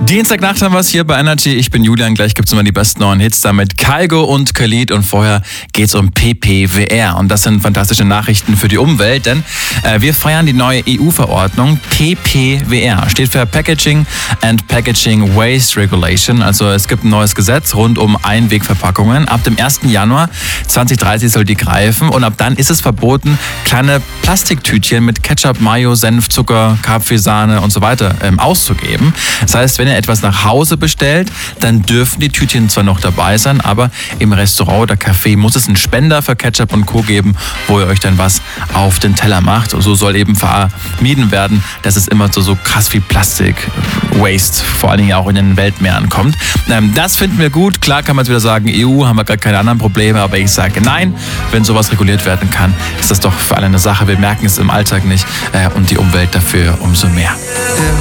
Dienstagnacht haben wir es hier bei Energy. Ich bin Julian, gleich gibt es immer die besten neuen Hits da mit Kygo und Khalid und vorher geht es um PPWR und das sind fantastische Nachrichten für die Umwelt, denn wir feiern die neue EU-Verordnung PPWR, steht für Packaging and Packaging Waste Regulation, also es gibt ein neues Gesetz rund um Einwegverpackungen. Ab dem 1. Januar 2030 soll die greifen und ab dann ist es verboten, kleine Plastiktütchen mit Ketchup, Mayo, Senf, Zucker, Kaffeesahne und so weiter auszugeben. Das heißt, wenn ihr etwas nach Hause bestellt, dann dürfen die Tütchen zwar noch dabei sein, aber im Restaurant oder Café muss es einen Spender für Ketchup und Co. geben, wo ihr euch dann was auf den Teller macht. So soll eben vermieden werden, dass es immer so krass viel Plastik-Waste, vor allen Dingen auch in den Weltmeeren kommt. Das finden wir gut. Klar kann man jetzt wieder sagen, EU, haben wir gerade keine anderen Probleme, aber ich sage nein, wenn sowas reguliert werden kann, ist das doch für alle eine Sache. Wir merken es im Alltag nicht und die Umwelt dafür umso mehr.